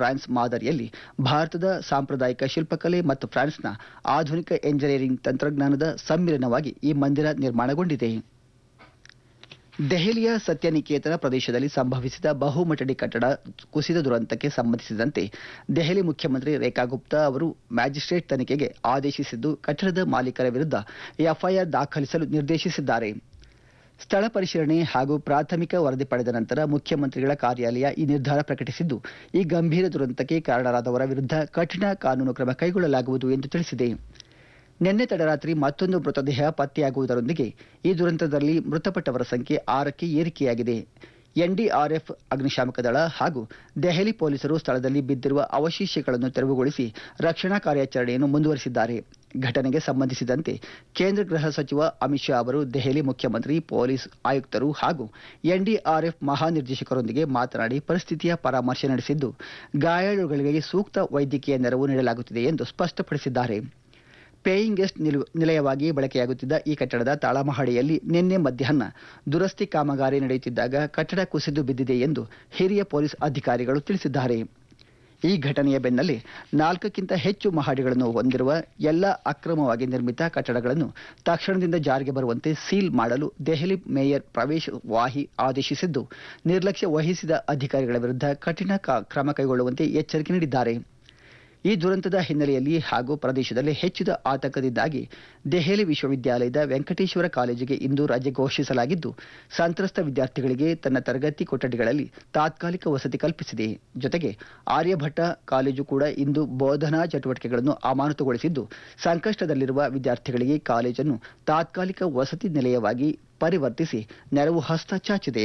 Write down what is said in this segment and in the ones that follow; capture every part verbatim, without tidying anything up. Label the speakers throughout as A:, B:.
A: France ಮಾದರಿಯಲ್ಲಿ ಭಾರತದ ಸಾಂಪ್ರದಾಯಿಕ ಶಿಲ್ಪಕಲೆ ಮತ್ತು ಫ್ರಾನ್ಸ್ನ ಆಧುನಿಕ ಎಂಜಿನಿಯರಿಂಗ್ ತಂತ್ರಜ್ಞಾನದ ಸಮ್ಮಿಲನವಾಗಿ ಈ ಮಂದಿರ ನಿರ್ಮಾಣಗೊಂಡಿದೆ. ದೆಹಲಿಯ ಸತ್ಯನಿಕೇತನ ಪ್ರದೇಶದಲ್ಲಿ ಸಂಭವಿಸಿದ ಬಹುಮಹಡಿ ಕಟ್ಟಡ ಕುಸಿದ ದುರಂತಕ್ಕೆ ಸಂಬಂಧಿಸಿದಂತೆ ದೆಹಲಿ ಮುಖ್ಯಮಂತ್ರಿ ರೇಖಾ ಗುಪ್ತಾ ಅವರು ಮ್ಯಾಜಿಸ್ಟ್ರೇಟ್ ತನಿಖೆಗೆ ಆದೇಶಿಸಿದ್ದು, ಕಟ್ಟಡದ ಮಾಲೀಕರ ವಿರುದ್ಧ ಎಫ್ಐಆರ್ ದಾಖಲಿಸಲು ನಿರ್ದೇಶಿಸಿದ್ದಾರೆ. ಸ್ಥಳ ಪರಿಶೀಲನೆ ಹಾಗೂ ಪ್ರಾಥಮಿಕ ವರದಿ ಪಡೆದ ನಂತರ ಮುಖ್ಯಮಂತ್ರಿಗಳ ಕಾರ್ಯಾಲಯ ಈ ನಿರ್ಧಾರ ಪ್ರಕಟಿಸಿದ್ದು, ಈ ಗಂಭೀರ ದುರಂತಕ್ಕೆ ಕಾರಣರಾದವರ ವಿರುದ್ಧ ಕಠಿಣ ಕಾನೂನು ಕ್ರಮ ಕೈಗೊಳ್ಳಲಾಗುವುದು ಎಂದು ತಿಳಿಸಿದೆ. ನಿನ್ನೆ ತಡರಾತ್ರಿ ಮತ್ತೊಂದು ಮೃತದೇಹ ಪತ್ತೆಯಾಗುವುದರೊಂದಿಗೆ ಈ ದುರಂತದಲ್ಲಿ ಮೃತಪಟ್ಟವರ ಸಂಖ್ಯೆ ಆರಕ್ಕೆ ಏರಿಕೆಯಾಗಿದೆ. ಎನ್ಡಿಆರ್ಎಫ್, ಅಗ್ನಿಶಾಮಕ ದಳ ಹಾಗೂ ದೆಹಲಿ ಪೊಲೀಸರು ಸ್ಥಳದಲ್ಲಿ ಬಿದ್ದಿರುವ ಅವಶೇಷಗಳನ್ನು ತೆರವುಗೊಳಿಸಿ ರಕ್ಷಣಾ ಕಾರ್ಯಾಚರಣೆಯನ್ನು ಮುಂದುವರಿಸಿದ್ದಾರೆ. ಘಟನೆಗೆ ಸಂಬಂಧಿಸಿದಂತೆ ಕೇಂದ್ರ ಗೃಹ ಸಚಿವ ಅಮಿತ್ ಶಾ ಅವರು ದೆಹಲಿ ಮುಖ್ಯಮಂತ್ರಿ, ಪೊಲೀಸ್ ಆಯುಕ್ತರು ಹಾಗೂ ಎನ್ಡಿಆರ್ಎಫ್ ಮಹಾನಿರ್ದೇಶಕರೊಂದಿಗೆ ಮಾತನಾಡಿ ಪರಿಸ್ಥಿತಿಯ ಪರಾಮರ್ಶೆ ನಡೆಸಿದ್ದು, ಗಾಯಾಳುಗಳಿಗೆ ಸೂಕ್ತ ವೈದ್ಯಕೀಯ ನೆರವು ನೀಡಲಾಗುತ್ತಿದೆ ಎಂದು ಸ್ಪಷ್ಟಪಡಿಸಿದ್ದಾರೆ. ಪೇಯಿಂಗ್ ಗೆಸ್ಟ್ ನಿಲಯವಾಗಿ ಬಳಕೆಯಾಗುತ್ತಿದ್ದ ಈ ಕಟ್ಟಡದ ತಳಮಹಡಿಯಲ್ಲಿ ನಿನ್ನೆ ಮಧ್ಯಾಹ್ನ ದುರಸ್ತಿ ಕಾಮಗಾರಿ ನಡೆಯುತ್ತಿದ್ದಾಗ ಕಟ್ಟಡ ಕುಸಿದು ಬಿದ್ದಿದೆ ಎಂದು ಹಿರಿಯ ಪೊಲೀಸ್ ಅಧಿಕಾರಿಗಳು ತಿಳಿಸಿದ್ದಾರೆ. ಈ ಘಟನೆಯ ಬೆನ್ನಲ್ಲೇ ನಾಲ್ಕಕ್ಕಿಂತ ಹೆಚ್ಚು ಮಹಡಿಗಳನ್ನು ಹೊಂದಿರುವ ಎಲ್ಲ ಅಕ್ರಮವಾಗಿ ನಿರ್ಮಿತ ಕಟ್ಟಡಗಳನ್ನು ತಕ್ಷಣದಿಂದ ಜಾರಿಗೆ ಬರುವಂತೆ ಸೀಲ್ ಮಾಡಲು ದೆಹಲಿ ಮೇಯರ್ ಪ್ರವೇಶ್ ವಾಹಿ ಆದೇಶಿಸಿದ್ದು, ನಿರ್ಲಕ್ಷ್ಯ ವಹಿಸಿದ ಅಧಿಕಾರಿಗಳ ವಿರುದ್ಧ ಕಠಿಣ ಕ್ರಮ ಕೈಗೊಳ್ಳುವಂತೆ ಎಚ್ಚರಿಕೆ ನೀಡಿದ್ದಾರೆ. ಈ ದುರಂತದ ಹಿನ್ನೆಲೆಯಲ್ಲಿ ಹಾಗೂ ಪ್ರದೇಶದಲ್ಲಿ ಹೆಚ್ಚಿದ ಆತಂಕದಿಂದಾಗಿ ದೆಹಲಿ ವಿಶ್ವವಿದ್ಯಾಲಯದ ವೆಂಕಟೇಶ್ವರ ಕಾಲೇಜಿಗೆ ಇಂದು ರಜೆ ಘೋಷಿಸಲಾಗಿದ್ದು, ಸಂತ್ರಸ್ತ ವಿದ್ಯಾರ್ಥಿಗಳಿಗೆ ತನ್ನ ತರಗತಿ ಕೊಠಡಿಗಳಲ್ಲಿ ತಾತ್ಕಾಲಿಕ ವಸತಿ ಕಲ್ಪಿಸಿದೆ. ಜೊತೆಗೆ ಆರ್ಯಭಟ್ಟ ಕಾಲೇಜು ಕೂಡ ಇಂದು ಬೋಧನಾ ಚಟುವಟಿಕೆಗಳನ್ನು ಅಮಾನತುಗೊಳಿಸಿದ್ದು, ಸಂಕಷ್ಟದಲ್ಲಿರುವ ವಿದ್ಯಾರ್ಥಿಗಳಿಗೆ ಕಾಲೇಜನ್ನು ತಾತ್ಕಾಲಿಕ ವಸತಿ ನಿಲಯವಾಗಿ ಪರಿವರ್ತಿಸಿ ನೆರವು ಹಸ್ತ ಚಾಚಿದೆ.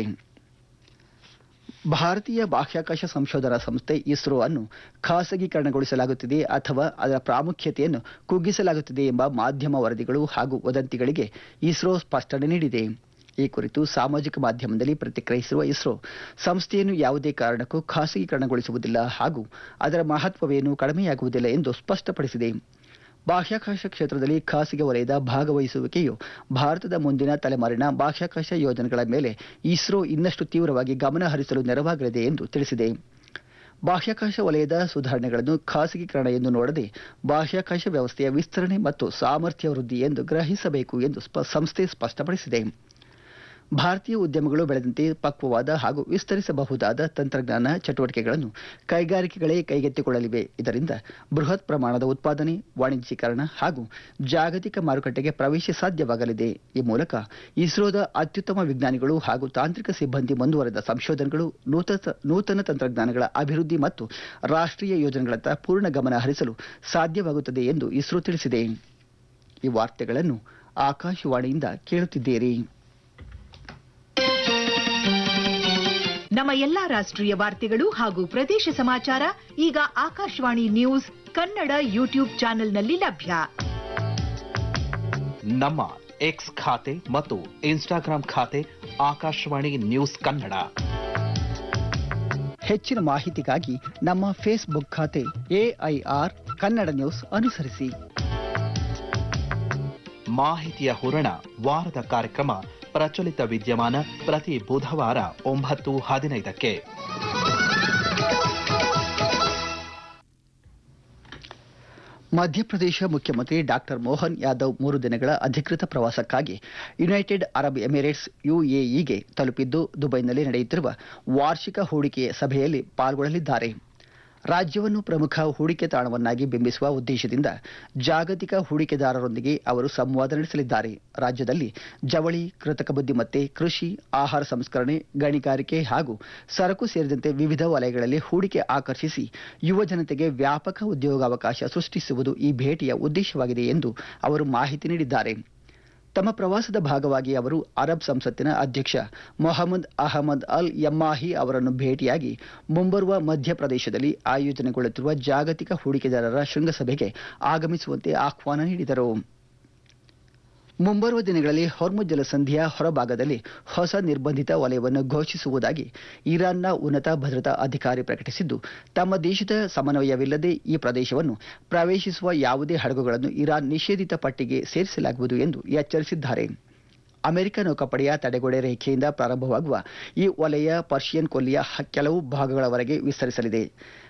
A: ಭಾರತೀಯ ಬಾಹ್ಯಾಕಾಶ ಸಂಶೋಧನಾ ಸಂಸ್ಥೆ ಇಸ್ರೋ ಅನ್ನು ಖಾಸಗೀಕರಣಗೊಳಿಸಲಾಗುತ್ತಿದೆ ಅಥವಾ ಅದರ ಪ್ರಾಮುಖ್ಯತೆಯನ್ನು ಕುಗ್ಗಿಸಲಾಗುತ್ತಿದೆ ಎಂಬ ಮಾಧ್ಯಮ ವರದಿಗಳು ಹಾಗೂ ವದಂತಿಗಳಿಗೆ ಇಸ್ರೋ ಸ್ಪಷ್ಟನೆ ನೀಡಿದೆ. ಈ ಕುರಿತು ಸಾಮಾಜಿಕ ಮಾಧ್ಯಮದಲ್ಲಿ ಪ್ರತಿಕ್ರಿಯಿಸಿರುವ ಇಸ್ರೋ, ಸಂಸ್ಥೆಯನ್ನು ಯಾವುದೇ ಕಾರಣಕ್ಕೂ ಖಾಸಗೀಕರಣಗೊಳಿಸುವುದಿಲ್ಲ ಹಾಗೂ ಅದರ ಮಹತ್ವವೇನೂ ಕಡಿಮೆಯಾಗುವುದಿಲ್ಲ ಎಂದು ಸ್ಪಷ್ಟಪಡಿಸಿದೆ. ಬಾಹ್ಯಾಕಾಶ ಕ್ಷೇತ್ರದಲ್ಲಿ ಖಾಸಗಿ ವಲಯದ ಭಾಗವಹಿಸುವಿಕೆಯು ಭಾರತದ ಮುಂದಿನ ತಲೆಮಾರಿನ ಬಾಹ್ಯಾಕಾಶ ಯೋಜನೆಗಳ ಮೇಲೆ ಇಸ್ರೋ ಇನ್ನಷ್ಟು ತೀವ್ರವಾಗಿ ಗಮನ ಹರಿಸಲು ನೆರವಾಗಲಿದೆ ಎಂದು ತಿಳಿಸಿದೆ. ಬಾಹ್ಯಾಕಾಶ ವಲಯದ ಸುಧಾರಣೆಗಳನ್ನು ಖಾಸಗೀಕರಣ ಎಂದು ನೋಡದೆ ಬಾಹ್ಯಾಕಾಶ ವ್ಯವಸ್ಥೆಯ ವಿಸ್ತರಣೆ ಮತ್ತು ಸಾಮರ್ಥ್ಯ ವೃದ್ಧಿ ಎಂದು ಗ್ರಹಿಸಬೇಕು ಎಂದು ಸಂಸ್ಥೆ ಸ್ಪಷ್ಟಪಡಿಸಿದೆ. ಭಾರತೀಯ ಉದ್ಯಮಗಳು ಬೆಳೆದಂತೆ ಪಕ್ವವಾದ ಹಾಗೂ ವಿಸ್ತರಿಸಬಹುದಾದ ತಂತ್ರಜ್ಞಾನ ಚಟುವಟಿಕೆಗಳನ್ನು ಕೈಗಾರಿಕೆಗಳೇ ಕೈಗೆತ್ತಿಕೊಳ್ಳಲಿವೆ. ಇದರಿಂದ ಬೃಹತ್ ಪ್ರಮಾಣದ ಉತ್ಪಾದನೆ, ವಾಣಿಜ್ಯೀಕರಣ ಹಾಗೂ ಜಾಗತಿಕ ಮಾರುಕಟ್ಟೆಗೆ ಪ್ರವೇಶ ಸಾಧ್ಯವಾಗಲಿದೆ. ಈ ಮೂಲಕ ಇಸ್ರೋದ ಅತ್ಯುತ್ತಮ ವಿಜ್ಞಾನಿಗಳು ಹಾಗೂ ತಾಂತ್ರಿಕ ಸಿಬ್ಬಂದಿ ಮುಂದುವರೆದ ಸಂಶೋಧನೆಗಳು, ನೂತನ ತಂತ್ರಜ್ಞಾನಗಳ ಅಭಿವೃದ್ಧಿ ಮತ್ತು ರಾಷ್ಟ್ರೀಯ ಯೋಜನೆಗಳತ್ತ ಪೂರ್ಣ ಗಮನ ಹರಿಸಲು ಸಾಧ್ಯವಾಗುತ್ತದೆ ಎಂದು ಇಸ್ರೋ ತಿಳಿಸಿದೆ. ಈ ವಾರ್ತೆಗಳನ್ನು ಆಕಾಶವಾಣಿಯಿಂದ ಕೇಳುತ್ತಿದ್ದೀರಿ.
B: ನಮ್ಮ ಎಲ್ಲಾ ರಾಷ್ಟ್ರೀಯ ವಾರ್ತೆಗಳು ಹಾಗೂ ಪ್ರದೇಶ ಸಮಾಚಾರ ಈಗ ಆಕಾಶವಾಣಿ ನ್ಯೂಸ್ ಕನ್ನಡ ಯೂಟ್ಯೂಬ್ ಚಾನೆಲ್ನಲ್ಲಿ ಲಭ್ಯ.
C: ನಮ್ಮ ಎಕ್ಸ್ ಖಾತೆ ಮತ್ತು ಇನ್ಸ್ಟಾಗ್ರಾಂ ಖಾತೆ ಆಕಾಶವಾಣಿ ನ್ಯೂಸ್ ಕನ್ನಡ.
A: ಹೆಚ್ಚಿನ ಮಾಹಿತಿಗಾಗಿ ನಮ್ಮ ಫೇಸ್ಬುಕ್ ಖಾತೆ ಎಐಆರ್ ಕನ್ನಡ ನ್ಯೂಸ್ ಅನುಸರಿಸಿ.
C: ಮಾಹಿತಿಯ ಹೂರಣ ವಾರದ ಕಾರ್ಯಕ್ರಮ ಪ್ರಚಲಿತ ವಿದ್ಯಮಾನ ಪ್ರತಿ ಬುಧವಾರ ಒಂಬತ್ತು ಹದಿನೈದಕ್ಕೆ.
A: ಮಧ್ಯಪ್ರದೇಶ ಮುಖ್ಯಮಂತ್ರಿ ಡಾಕ್ಟರ್ ಮೋಹನ್ ಯಾದವ್ ಮೂರು ದಿನಗಳ ಅಧಿಕೃತ ಪ್ರವಾಸಕ್ಕಾಗಿ ಯುನೈಟೆಡ್ ಅರಬ್ ಎಮಿರೇಟ್ಸ್ ಯುಎಇಗೆ ತಲುಪಿದ್ದು, ದುಬೈನಲ್ಲಿ ನಡೆಯುತ್ತಿರುವ ವಾರ್ಷಿಕ ಹೂಡಿಕೆ ಸಭೆಯಲ್ಲಿ ಪಾಲ್ಗೊಳ್ಳಲಿದ್ದಾರೆ. ರಾಜ್ಯವನ್ನು ಪ್ರಮುಖ ಹೂಡಿಕೆ ತಾಣವನ್ನಾಗಿ ಬಿಂಬಿಸುವ ಉದ್ದೇಶದಿಂದ ಜಾಗತಿಕ ಹೂಡಿಕೆದಾರರೊಂದಿಗೆ ಅವರು ಸಂವಾದ ನಡೆಸಲಿದ್ದಾರೆ. ರಾಜ್ಯದಲ್ಲಿ ಜವಳಿ, ಕೃತಕ ಬುದ್ಧಿಮತ್ತೆ, ಕೃಷಿ, ಆಹಾರ ಸಂಸ್ಕರಣೆ, ಗಣಿಗಾರಿಕೆ ಹಾಗೂ ಸರಕು ಸೇರಿದಂತೆ ವಿವಿಧ ವಲಯಗಳಲ್ಲಿ ಹೂಡಿಕೆ ಆಕರ್ಷಿಸಿ ಯುವ ಜನತೆಗೆ ವ್ಯಾಪಕ ಉದ್ಯೋಗಾವಕಾಶ ಸೃಷ್ಟಿಸುವುದು ಈ ಭೇಟಿಯ ಉದ್ದೇಶವಾಗಿದೆ ಎಂದು ಅವರು ಮಾಹಿತಿ ನೀಡಿದ್ದಾರೆ. ತಮ್ಮ ಪ್ರವಾಸದ ಭಾಗವಾಗಿ ಅವರು ಅರಬ್ ಸಂಸತ್ತಿನ ಅಧ್ಯಕ್ಷ ಮೊಹಮ್ಮದ್ ಅಹಮದ್ ಅಲ್ ಯಮ್ಮಾಹಿ ಅವರನ್ನು ಭೇಟಿಯಾಗಿ ಮುಂಬರುವ ಮಧ್ಯಪ್ರದೇಶದಲ್ಲಿ ಆಯೋಜನೆಗೊಳ್ಳುತ್ತಿರುವ ಜಾಗತಿಕ ಹೂಡಿಕೆದಾರರ ಶೃಂಗಸಭೆಗೆ ಆಗಮಿಸುವಂತೆ ಆಹ್ವಾನ ನೀಡಿದರು. ಮುಂಬರುವ ದಿನಗಳಲ್ಲಿ ಹೊರ್ಮುಜ್ ಜಲಸಂಧಿಯ ಹೊರಭಾಗದಲ್ಲಿ ಹೊಸ ನಿರ್ಬಂಧಿತ ವಲಯವನ್ನು ಘೋಷಿಸುವುದಾಗಿ ಇರಾನ್ನ ಉನ್ನತ ಭದ್ರತಾ ಅಧಿಕಾರಿ ಪ್ರಕಟಿಸಿದ್ದು, ತಮ್ಮ ದೇಶದ ಸಮನ್ವಯವಿಲ್ಲದೆ ಈ ಪ್ರದೇಶವನ್ನು ಪ್ರವೇಶಿಸುವ ಯಾವುದೇ ಹಡಗುಗಳನ್ನು ಇರಾನ್ ನಿಷೇಧಿತ ಪಟ್ಟಿಗೆ ಸೇರಿಸಲಾಗುವುದು ಎಂದು ಎಚ್ಚರಿಸಿದ್ದಾರೆ. ಅಮೆರಿಕ ನೌಕಾಪಡೆಯ ತಡೆಗೋಡೆ ರೇಖೆಯಿಂದ ಪ್ರಾರಂಭವಾಗುವ ಈ ವಲಯ ಪರ್ಷಿಯನ್ ಕೊಲ್ಲಿಯ ಕೆಲವು ಭಾಗಗಳವರೆಗೆ ವಿಸ್ತರಿಸಲಿದೆ.